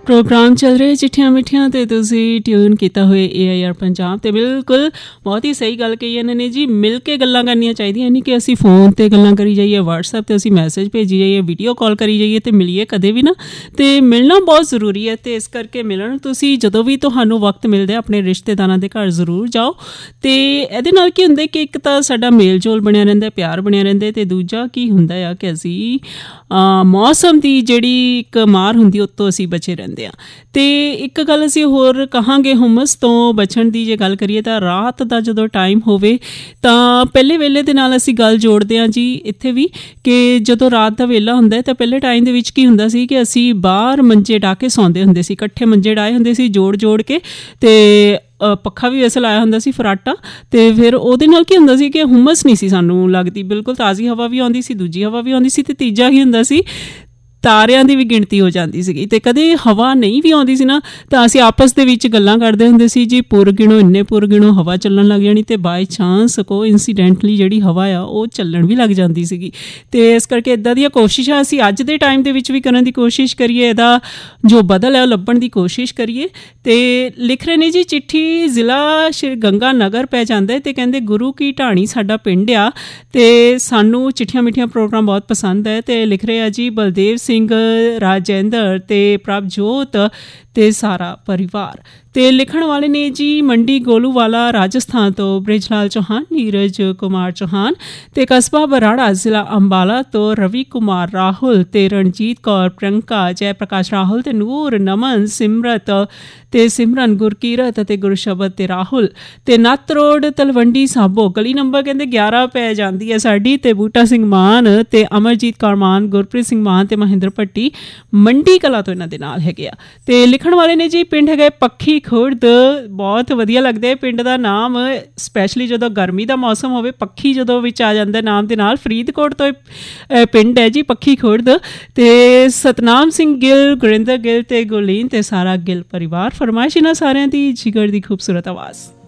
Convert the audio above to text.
Programme ਚੱਲ ਰਿਹਾ ਚਿੱਠੀਆਂ ਮਿੱਠੀਆਂ ਤੇ ਤੁਸੀਂ ਟਿਊਨ ਕੀਤਾ ਹੋਏ AIR ਪੰਜਾਬ ਤੇ ਬਿਲਕੁਲ ਬਹੁਤ ਹੀ ਸਹੀ ਗੱਲ ਕਹੀ ਇਹਨਾਂ ਨੇ ਜੀ। ਮਿਲ ਕੇ ਗੱਲਾਂ ਕਰਨੀਆਂ ਚਾਹੀਦੀਆਂ, ਨਹੀਂ ਕਿ ਅਸੀਂ ਫੋਨ ਤੇ ਗੱਲਾਂ ਕਰੀ ਜਾਈਏ, WhatsApp ਤੇ ਅਸੀਂ ਮੈਸੇਜ ਭੇਜੀ ਜਾਈਏ, ਵੀਡੀਓ ਕਾਲ ਕਰੀ ਜਾਈਏ ਤੇ ਮਿਲੀਏ ਕਦੇ ਵੀ ਨਾ। ਤੇ ਮਿਲਣਾ ਬਹੁਤ ਜ਼ਰੂਰੀ ਹੈ ਤੇ ਇਸ ਕਰਕੇ ਮਿਲਣ ਤੁਸੀਂ ਜਦੋਂ ਵੀ ਤੁਹਾਨੂੰ ਵਕਤ ਮਿਲਦਾ ਆਪਣੇ ਰਿਸ਼ਤੇਦਾਰਾਂ ਦੇ ਘਰ ਜ਼ਰੂਰ ਜਾਓ। ਤੇ ਇਹਦੇ ਨਾਲ ਕੀ ਹੁੰਦਾ ਕਿ ਇੱਕ ਤਾਂ ਸਾਡਾ ਮੇਲ ਜੋਲ ਬਣਿਆ ਰਹਿੰਦਾ, ਪਿਆਰ ਬਣਿਆ ਰਹਿੰਦਾ, ਤੇ ਦੂਜਾ ਕੀ ਹੁੰਦਾ ਆ ਕਿ ਅਸੀਂ ਮੌਸਮ ਦੀ ਜਿਹੜੀ ਇੱਕ ਮਾਰ ਹੁੰਦੀ ਉੱਤੋਂ ਅਸੀਂ ਬਚੇ ਰਹਿੰਦੇ ਹਾਂ। ਅਤੇ ਇੱਕ ਗੱਲ ਅਸੀਂ ਹੋਰ ਕਹਾਂਗੇ ਹੁਮਸ ਤੋਂ ਬਚਣ ਦੀ ਜੇ ਗੱਲ ਕਰੀਏ ਤਾਂ ਰਾਤ ਦਾ ਜਦੋਂ ਟਾਈਮ ਹੋਵੇ ਤਾਂ ਪਹਿਲੇ ਵੇਲੇ ਦੇ ਨਾਲ ਅਸੀਂ ਗੱਲ ਜੋੜਦੇ ਹਾਂ ਜੀ ਇੱਥੇ ਵੀ ਕਿ ਜਦੋਂ ਰਾਤ ਦਾ ਵੇਲਾ ਹੁੰਦਾ ਤਾਂ ਪਹਿਲੇ ਟਾਈਮ ਦੇ ਵਿੱਚ ਕੀ ਹੁੰਦਾ ਸੀ ਕਿ ਅਸੀਂ ਬਾਹਰ ਮੰਜੇ ਡਾਹ ਕੇ ਸੌਂਦੇ ਹੁੰਦੇ ਸੀ, ਇਕੱਠੇ ਮੰਜੇ ਡਾਏ ਹੁੰਦੇ ਸੀ ਜੋੜ ਕੇ, ਅਤੇ ਪੱਖਾ ਵੀ ਵੈਸੇ ਲਾਇਆ ਹੁੰਦਾ ਸੀ ਫਰਾਟਾ। ਅਤੇ ਫਿਰ ਉਹਦੇ ਨਾਲ ਕੀ ਹੁੰਦਾ ਸੀ ਕਿ ਹੁਮਸ ਨਹੀਂ ਸੀ ਸਾਨੂੰ ਲੱਗਦੀ, ਬਿਲਕੁਲ ਤਾਜ਼ੀ ਹਵਾ ਵੀ ਆਉਂਦੀ ਸੀ, ਦੂਜੀ ਹਵਾ ਵੀ ਆਉਂਦੀ ਸੀ, ਅਤੇ ਤੀਜਾ ਕੀ ਹੁੰਦਾ ਸੀ ਤਾਰਿਆਂ ਦੀ ਵੀ ਗਿਣਤੀ ਹੋ ਜਾਂਦੀ ਸੀਗੀ। ਅਤੇ ਕਦੇ ਹਵਾ ਨਹੀਂ ਵੀ ਆਉਂਦੀ ਸੀ ਨਾ ਤਾਂ ਅਸੀਂ ਆਪਸ ਦੇ ਵਿੱਚ ਗੱਲਾਂ ਕਰਦੇ ਹੁੰਦੇ ਸੀ ਜੀ, ਪੁਰ ਗਿਣੋ ਇੰਨੇ ਪੁਰ ਗਿਣੋ, ਹਵਾ ਚੱਲਣ ਲੱਗ ਜਾਣੀ, ਅਤੇ ਬਾਈ ਚਾਂਸ ਕੋ ਇੰਸੀਡੈਂਟਲੀ ਜਿਹੜੀ ਹਵਾ ਆ ਉਹ ਚੱਲਣ ਵੀ ਲੱਗ ਜਾਂਦੀ ਸੀਗੀ। ਅਤੇ ਇਸ ਕਰਕੇ ਇੱਦਾਂ ਦੀਆਂ ਕੋਸ਼ਿਸ਼ਾਂ ਅਸੀਂ ਅੱਜ ਦੇ ਟਾਈਮ ਦੇ ਵਿੱਚ ਵੀ ਕਰਨ ਦੀ ਕੋਸ਼ਿਸ਼ ਕਰੀਏ, ਇਹਦਾ ਜੋ ਬਦਲ ਹੈ ਉਹ ਲੱਭਣ ਦੀ ਕੋਸ਼ਿਸ਼ ਕਰੀਏ। ਅਤੇ ਲਿਖ ਰਹੇ ਨੇ ਜੀ ਚਿੱਠੀ ਜ਼ਿਲ੍ਹਾ ਸ਼੍ਰੀ ਗੰਗਾ ਨਗਰ ਪੈ ਜਾਂਦਾ ਅਤੇ ਕਹਿੰਦੇ ਗੁਰੂ ਕੀ ਢਾਣੀ ਸਾਡਾ ਪਿੰਡ ਆ, ਅਤੇ ਸਾਨੂੰ ਚਿੱਠੀਆਂ ਮਿੱਠੀਆਂ ਪ੍ਰੋਗਰਾਮ ਬਹੁਤ ਪਸੰਦ ਹੈ। ਅਤੇ ਲਿਖ ਰਹੇ ਆ ਜੀ ਬਲਦੇਵ ਸਿੰਘ, ਰਾਜੇਂਦਰ ਤੇ ਪ੍ਰਭਜੋਤ ਤੇ ਸਾਰਾ ਪਰਿਵਾਰ। ਅਤੇ ਲਿਖਣ ਵਾਲੇ ਨੇ ਜੀ ਮੰਡੀ ਗੋਲੂਵਾਲਾ ਰਾਜਸਥਾਨ ਤੋਂ ਬ੍ਰਿਜ ਲਾਲ ਚੌਹਾਨ, ਨੀਰਜ ਕੁਮਾਰ ਚੌਹਾਨ, ਅਤੇ ਕਸਬਾ ਬਰਾੜਾ ਜ਼ਿਲ੍ਹਾ ਅੰਬਾਲਾ ਤੋਂ ਰਵੀ ਕੁਮਾਰ ਰਾਹੁਲ ਅਤੇ ਰਣਜੀਤ ਕੌਰ, ਪ੍ਰਿਯੰਕਾ, ਜੈ ਪ੍ਰਕਾਸ਼ ਰਾਹੁਲ ਅਤੇ ਨੂਰ, ਨਮਨ, ਸਿਮਰਤ ਅਤੇ ਸਿਮਰਨ, ਗੁਰਕੀਰਤ ਅਤੇ ਗੁਰਸ਼ਬਦ ਅਤੇ ਰਾਹੁਲ, ਅਤੇ ਨੱਤ ਰੋਡ ਤਲਵੰਡੀ ਸਾਬੋ ਗਲੀ ਨੰਬਰ ਕਹਿੰਦੇ 11 ਪੈ ਜਾਂਦੀ ਹੈ ਸਾਡੀ, ਅਤੇ ਬੂਟਾ ਸਿੰਘ ਮਾਨ ਅਤੇ ਅਮਰਜੀਤ ਕੌਰ ਮਾਨ, ਗੁਰਪ੍ਰੀਤ ਸਿੰਘ ਮਾਨ ਅਤੇ ਮਹਿੰਦਰ ਭੱਟੀ ਮੰਡੀ ਕਲਾ ਤੋਂ ਇਹਨਾਂ ਦੇ ਨਾਲ ਹੈਗੇ ਆ। ਅਤੇ ਲਿਖਣ ਵਾਲੇ ਨੇ ਜੀ ਪਿੰਡ ਹੈਗਾ ਪੱਖੀ ਖੁਰਦ, ਬਹੁਤ ਵਧੀਆ ਲੱਗਦਾ ਹੈ ਪਿੰਡ ਦਾ ਨਾਮ, ਸਪੈਸ਼ਲੀ ਜਦੋਂ ਗਰਮੀ ਦਾ ਮੌਸਮ ਹੋਵੇ, ਪੱਖੀ ਜਦੋਂ ਵਿੱਚ ਆ ਜਾਂਦਾ ਨਾਮ ਦੇ ਨਾਲ। ਫਰੀਦਕੋਟ ਤੋਂ ਪਿੰਡ ਹੈ ਜੀ ਪੱਖੀ ਖੁਰਦ। ਅਤੇ ਸਤਨਾਮ ਸਿੰਘ ਗਿੱਲ, ਗੁਰਿੰਦਰ ਗਿੱਲ ਅਤੇ ਗੁਰਲੀਨ ਅਤੇ ਸਾਰਾ ਗਿੱਲ ਪਰਿਵਾਰ। ਫਰਮਾਇਸ਼ ਇਹਨਾਂ ਸਾਰਿਆਂ ਦੀ ਜਿਗਰ ਦੀ ਖੂਬਸੂਰਤ ਆਵਾਜ਼।